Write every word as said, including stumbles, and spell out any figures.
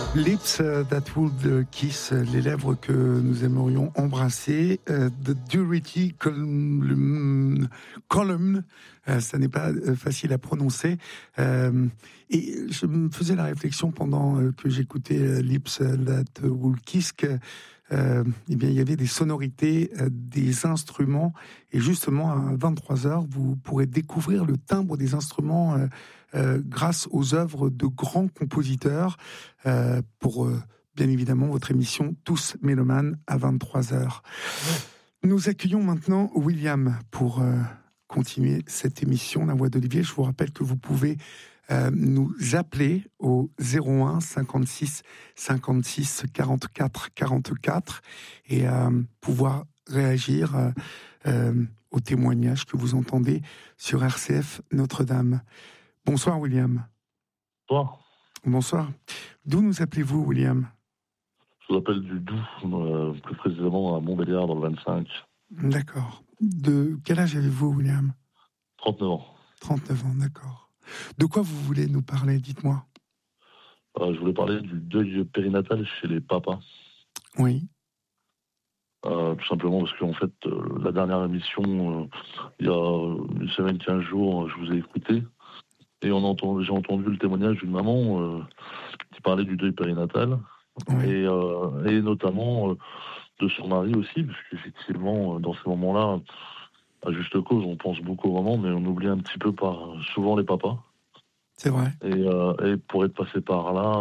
Lips that would kiss, les lèvres que nous aimerions embrasser. Uh, the Durity Column, column uh, ça n'est pas uh, facile à prononcer. Uh, et je me faisais la réflexion pendant uh, que j'écoutais uh, Lips that would kiss que Euh, eh bien, il y avait des sonorités, euh, des instruments, et justement à vingt-trois heures, vous pourrez découvrir le timbre des instruments euh, euh, grâce aux œuvres de grands compositeurs euh, pour, euh, bien évidemment, votre émission Tous Mélomanes à vingt-trois heures. Nous accueillons maintenant William pour euh, continuer cette émission, La Voix d'Olivier. Je vous rappelle que vous pouvez Euh, nous appeler au zéro un cinquante-six cinquante-six quarante-quatre quarante-quatre et euh, pouvoir réagir euh, euh, aux témoignages que vous entendez sur R C F Notre-Dame. Bonsoir William. Bonsoir. Bonsoir. D'où nous appelez-vous William ? Je vous appelle du Doubs, euh, plus précisément à Montbéliard dans le vingt-cinq. D'accord. De quel âge avez-vous William ? trente-neuf ans. trente-neuf ans, d'accord. De quoi vous voulez nous parler, dites-moi. Euh, je voulais parler du deuil périnatal chez les papas. Oui. Euh, tout simplement parce qu'en fait, euh, la dernière émission, euh, il y a une semaine, quinze jours, je vous ai écouté. Et on entend, j'ai entendu le témoignage d'une maman euh, qui parlait du deuil périnatal. Oui. Et, euh, et notamment euh, de son mari aussi, parce qu'effectivement, dans ces moments-là, à juste cause, on pense beaucoup aux mamans, mais on oublie un petit peu par souvent les papas. C'est vrai. Et, euh, et pour être passé par là,